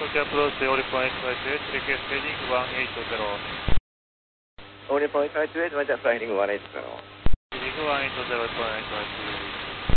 Tokyo approach 40.58, request heading 180. 40.58, Roger, flying 180. Heading 180.58.